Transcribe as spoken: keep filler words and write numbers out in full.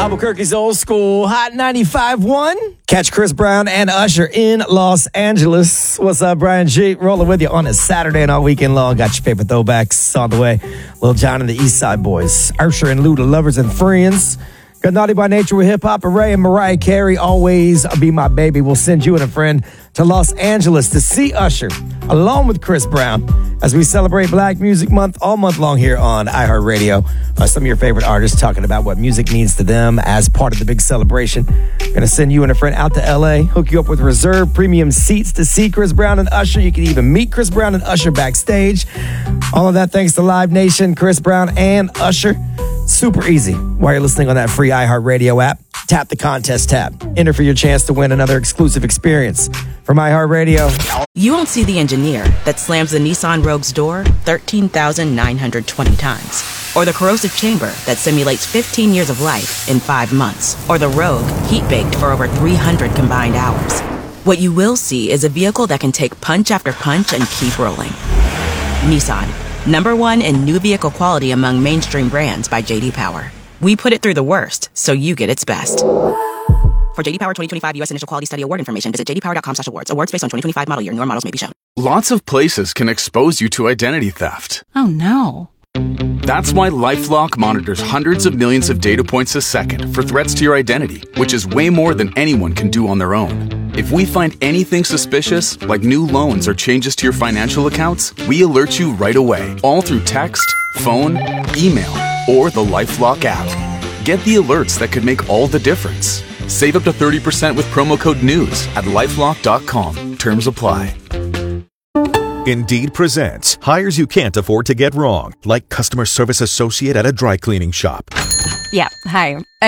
Albuquerque's old school Hot ninety-five point one. Catch Chris Brown and Usher in Los Angeles. What's up, Brian G? Rolling with you on a Saturday and all weekend long. Got your favorite throwbacks on the way. Lil Jon and the East Side Boys. Usher and Luda, Lovers and Friends. Got Naughty by Nature with Hip Hop. Ray and Mariah Carey, Always Be My Baby. We'll send you and a friend to Los Angeles to see Usher along with Chris Brown as we celebrate Black Music Month all month long here on iHeartRadio. Uh, some of your favorite artists talking about what music means to them as part of the big celebration. Going to send you and a friend out to L A, hook you up with reserved premium seats to see Chris Brown and Usher. You can even meet Chris Brown and Usher backstage. All of that thanks to Live Nation, Chris Brown, and Usher. Super easy. While you're listening on that free iHeartRadio app, tap the contest tab. Enter for your chance to win another exclusive experience from iHeartRadio. You won't see the engineer that slams the Nissan Rogue's door thirteen thousand nine hundred twenty times. Or the corrosive chamber that simulates fifteen years of life in five months. Or the Rogue heat-baked for over three hundred combined hours. What you will see is a vehicle that can take punch after punch and keep rolling. Nissan. Number one in new vehicle quality among mainstream brands by J D Power. We put it through the worst, so you get its best. For J D Power twenty twenty-five U S Initial Quality Study Award information, visit j d power dot com slash awards. Awards based on twenty twenty-five model year. Newer models may be shown. Lots of places can expose you to identity theft. Oh, no. That's why LifeLock monitors hundreds of millions of data points a second for threats to your identity, which is way more than anyone can do on their own. If we find anything suspicious, like new loans or changes to your financial accounts, we alert you right away, all through text, phone, email, or the LifeLock app. Get the alerts that could make all the difference. Save up to thirty percent with promo code NEWS at lifelock dot com. Terms apply. Indeed presents hires you can't afford to get wrong, like customer service associate at a dry cleaning shop. Yeah, hi.